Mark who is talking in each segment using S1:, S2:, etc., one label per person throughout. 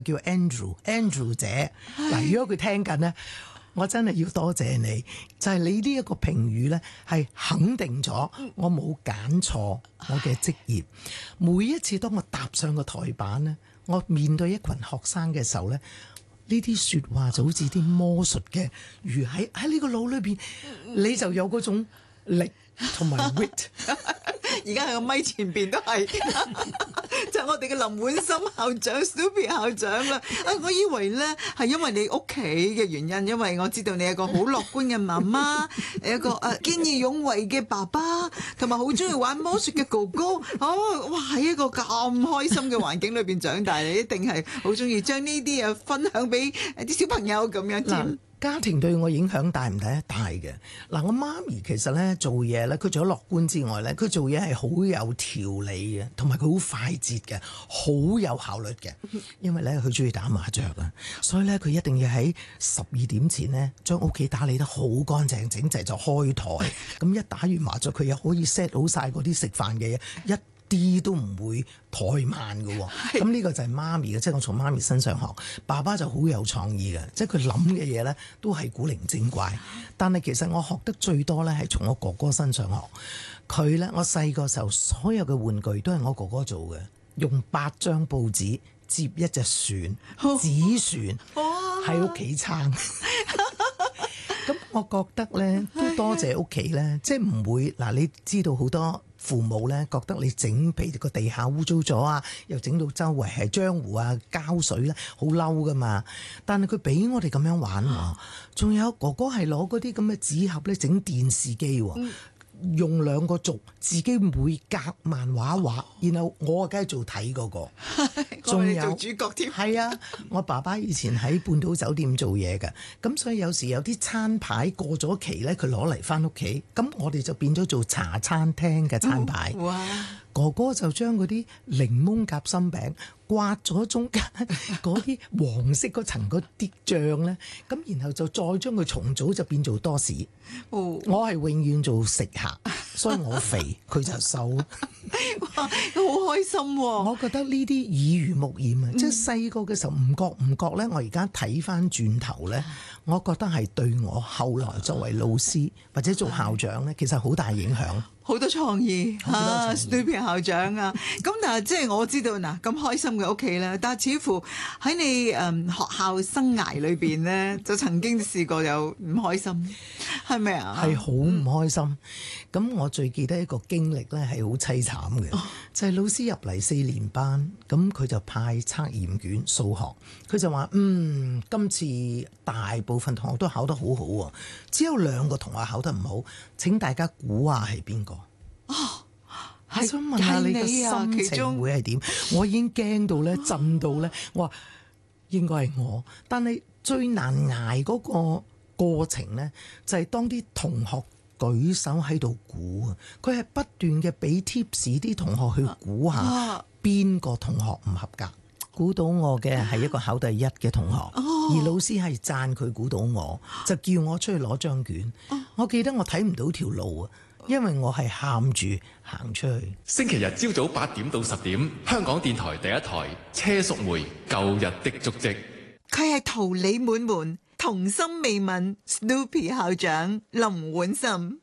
S1: 叫 Andrew 姐。嗱，如果佢聽緊呢，我真係要多謝你，就係你呢一個評語呢，係肯定咗我冇揀錯我嘅職業。每一次當我踏上個台板呢，我面對一群學生嘅時候呢，呢啲説話就好似啲魔術嘅，如喺呢個腦裏邊，你就有嗰種力同埋 wit。
S2: 而家喺個咪前邊都係，就係我哋嘅林滿森校長 Snoopy 校長啦。我以為咧係因為你屋企嘅原因，因為我知道你係個好樂觀嘅媽媽，一個見義勇為嘅爸爸，同埋好中意玩魔術嘅哥哥。哇！喺一個咁開心嘅環境裏邊長大，你一定係好中意將呢啲分享俾啲小朋友咁樣添。
S1: 家庭對我影響大唔大咧？大嘅。嗱，我媽咪其實咧做嘢咧，佢除咗樂觀之外咧，佢做嘢係好有條理嘅，同埋佢好快捷嘅，好有效率嘅。因為咧佢中意打麻雀啊，所以咧佢一定要喺12點前咧將屋企打理得好乾淨整齊就開台。咁一打完麻雀，佢又可以 set 好晒嗰啲食飯嘅嘢，一啲都唔會怠慢嘅喎。咁呢個就係媽咪嘅，即係我從媽咪身上學。爸爸就好有創意嘅，即係佢諗嘅嘢咧都係古靈精怪。但係其實我學得最多咧係從我哥哥身上學。佢咧，我細個時候所有嘅玩具都係我哥哥做嘅，用8張報紙接一隻船，紙船喺屋企撐。咁我覺得咧都多謝屋企咧，即係唔會嗱，你知道好多父母咧覺得你整譬如個地下污糟咗啊，又整到周圍係漿糊啊、膠水咧，好嬲噶嘛。但係佢俾我哋咁樣玩喎，仲有哥哥係攞嗰啲咁嘅紙盒咧整電視機喎。用2個軸，自己每格漫畫畫，然後我梗係做睇嗰個，
S2: 仲有做主角添。
S1: 係啊，我爸爸以前喺半島酒店做嘢嘅，咁所以有時有啲餐牌過咗期咧，佢攞嚟返屋企，咁我哋就變咗做茶餐廳嘅餐牌。
S2: 哇！
S1: 哥哥就將嗰啲檸檬夾心餅刮咗中間嗰啲黃色嗰層嗰啲醬咧，咁然後就再將佢重組就變做多士。我係永遠做食客，所以我肥，佢就瘦。
S2: 哇！好開心喎！
S1: 我覺得呢啲耳濡目染啊，即係細個嘅時候唔覺咧，我而家睇翻轉頭咧，我覺得係對我後來作為老師或者做校長咧，其實好大影響。
S2: 好多創意嚇，Snoopy 校長啊！咁但係即係我知道嗱，咁開心嘅屋企咧，但係似乎喺你學校生涯裏邊咧，就曾經試過有唔開心，係咪啊？
S1: 係好唔開心。咁我最記得一個經歷咧，係好凄慘嘅，就係老師入嚟4年班，咁佢就派測驗卷數學，佢就話今次大部分同學都考得好好喎，只有2個同學考得唔好。請大家估下係邊個？我想問下你嘅心情會係點？我已經驚到咧，震到咧，我話應該係我。但係最難捱嗰個過程咧，就係當啲同學舉手喺度估啊，佢係不斷嘅俾 tips 啲同學去估下邊個同學唔合格。估到我嘅係一個考第1嘅同學，而老師係讚佢估到我，就叫我出去攞張卷。我記得我睇唔到條路啊，因為我係喊住行出去。
S3: 星期日朝早8點到10點，香港電台第一台車淑梅舊日的足跡。
S2: 佢係桃李滿門、童心未泯 Snoopy 校長林滿森。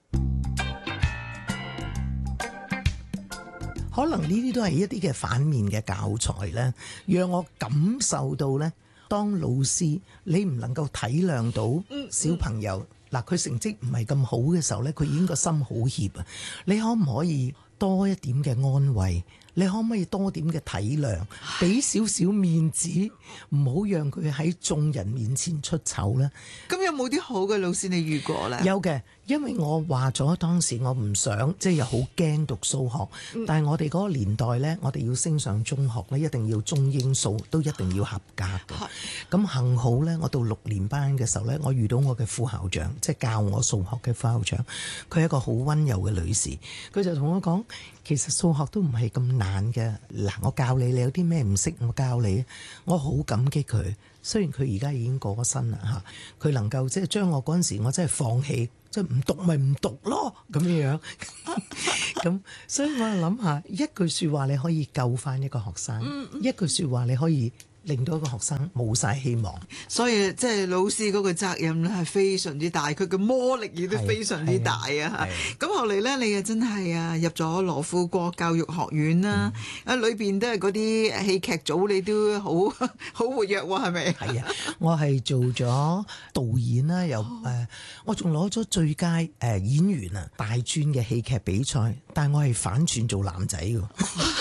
S1: 可能呢啲都係一啲嘅反面嘅教材咧，讓我感受到咧，當老師你唔能夠體諒到小朋友嗱，佢成績唔係咁好嘅時候咧，佢已經個心好怯啊！你可唔可以多一點嘅安慰？你可唔可以多點嘅體諒，俾少少面子，唔好讓佢喺眾人面前出醜咧？
S2: 咁有冇啲好嘅老師你遇過咧？
S1: 有嘅。因為我話咗當時我唔想，即係又好驚讀數學，但係我哋嗰個年代呢，我哋要升上中學呢，一定要中英數都一定要合格嘅。咁幸好呢，我到6年班嘅時候呢，我遇到我嘅副校長，即係教我數學嘅副校長，佢係一個好溫柔嘅女士，佢就同我講，其實數學都唔係咁難嘅。嗱，我教你，你有啲咩唔識，我教你。我好感激佢，雖然佢而家已經過咗身啦嚇，佢能夠即係將我嗰陣時我真係放棄。即係唔讀咪唔讀咯，咁樣咁，所以我諗下一句説話你可以救翻一個學生，一句説話你可以令到一個學生冇晒希望。
S2: 所以即係老師嗰個責任咧係非常之大，佢嘅魔力亦都非常之大啊！咁後嚟咧，你又真係入咗羅富國教育學院啦，裏邊都係嗰啲戲劇組，你都好活躍喎，係咪？
S1: 係啊，我係做咗導演啦，又我仲攞咗最佳演員啊大專嘅戲劇比賽，但係我係反轉做男仔㗎。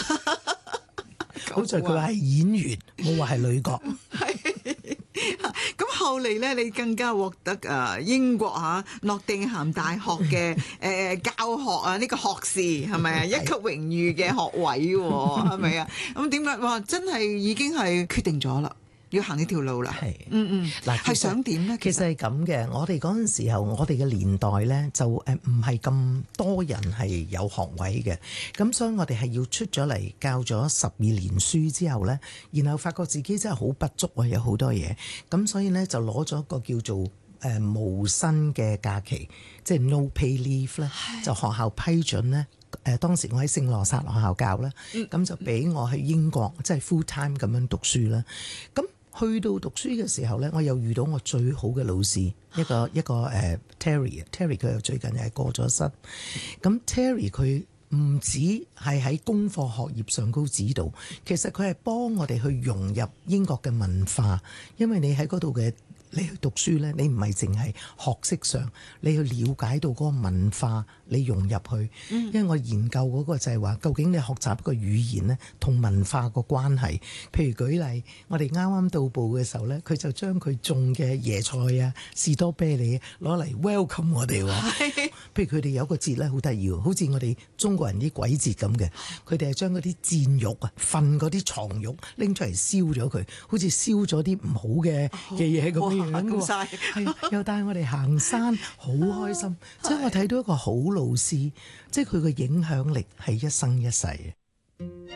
S1: 好在佢話係演員，冇話係女角。
S2: 咁後嚟咧，你更加獲得英國諾定咸大學嘅教學呢個學士係咪啊？一級榮譽嘅學位喎，係咪啊？咁點解話真係已經係決定咗啦？要行呢條路啦，嗱，係想點呢？
S1: 其實係咁嘅，我哋嗰陣時候，我哋嘅年代呢，就唔係咁多人係有學位嘅，咁所以我哋係要出咗嚟教咗12年書之後呢，然後發覺自己真係好不足啊，有好多嘢，咁所以呢，就攞咗一個叫做無薪嘅假期，即係 no pay leave 咧，就學校批准呢。當時我喺聖羅撒學校教啦，咁就俾我去英國即係 full time 咁樣讀書啦。咁去到讀書嘅時候呢，我又遇到我最好嘅老師，一個Terry 佢又最近又係過咗身。咁 Terry 佢唔止係喺功課學業上高指導，其實佢係幫我哋去融入英國嘅文化，因為你喺嗰度嘅。你去讀書呢，你唔係淨係學識上，你去了解到嗰個文化，你融入去。因為我研究嗰個就係話，究竟你學習一個語言呢，同文化個關係。譬如舉例，我哋啱啱到埗嘅時候呢，佢就將佢種嘅椰菜啊、士多啤梨攞嚟 welcome 我哋喎。譬如佢哋有個節呢，好得意喎，好似我哋中國人啲鬼節咁嘅，佢哋係將嗰啲箭肉啊、瞓嗰啲床褥拎出嚟燒咗佢，好似燒咗啲唔好嘅嘢咁。係又帶我哋行山，好開心。即係我睇到一個好老師，即係佢嘅影響力係一生一世。